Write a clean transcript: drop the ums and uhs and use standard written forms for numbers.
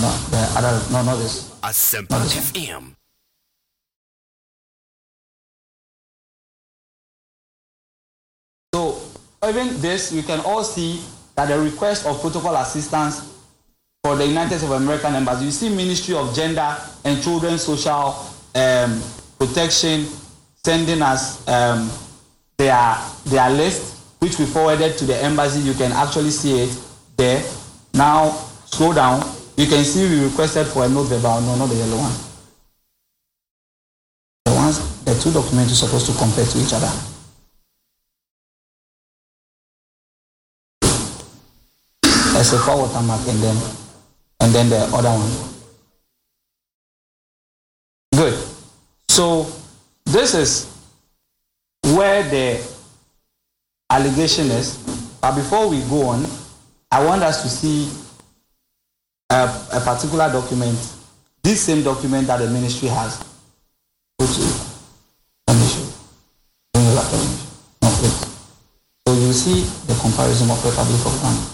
The other, no, not this. Asempa FM. So even this, you can all see that the request of protocol assistance for the United States of American Embassy. You see Ministry of Gender and Children's Social Protection sending us their list, which we forwarded to the embassy. You can actually see it there. Now scroll down. You can see we requested for a note verbal. No, not the yellow one. The two documents are supposed to compare to each other. There's a forward watermark and then the other one. Good. So this is where the allegation is. But before we go on, I want us to see a particular document, this same document that the ministry has. Go to permission. No, please. So you see the comparison of Republic of Ghana.